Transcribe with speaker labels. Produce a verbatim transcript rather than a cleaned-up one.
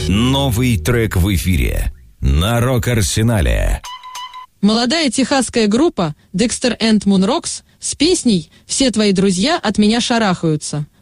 Speaker 1: Новый трек в эфире на Рок-Арсенале.
Speaker 2: Молодая техасская группа Dexter and Moon Rocks с песней «Все твои друзья от меня шарахаются».